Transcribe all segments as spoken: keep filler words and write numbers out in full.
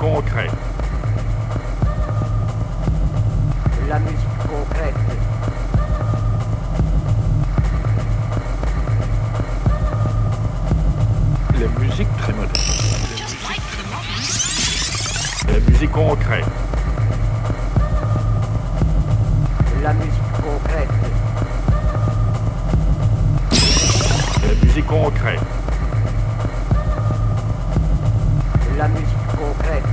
concrète. La musique concrète. La musique très moderne. La musique concrète. La musique concrète. La musique concrète. La musique concrète.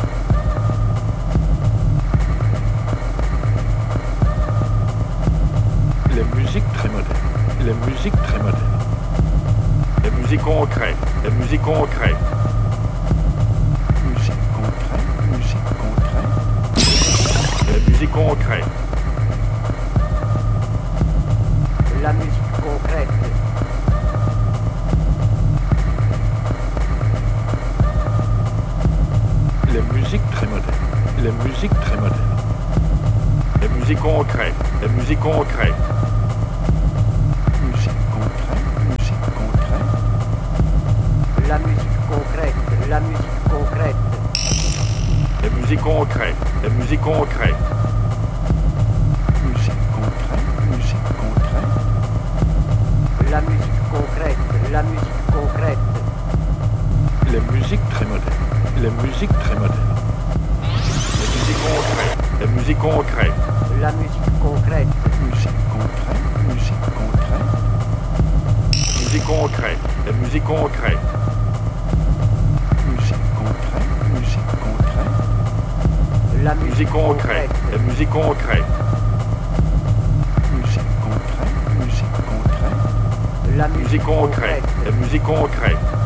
La musique très moderne. La musique très moderne. La musique concrète. La musique concrète. Musique concrète, musique concrète. La musique concrète. La musique concrète. La musique très moderne. La musique très moderne. La musique concrète. La musique concrète. Musique concrète, musique concrète. La musique concrète. La musique concrète. La musique concrète. La musique concrète. Musique concrète, musique concrète. La musique concrète. La musique concrète. La musique très moderne. La musique très moderne. La musique concrète. La musique concrète. La musique concrète. Musique concrète, musique concrète. Musique concrète. La musique concrète. Musique concrète, musique concrète. La Musique concrète. La musique concrète. Musique concrète, musique concrète. La Musique concrète. La musique concrète.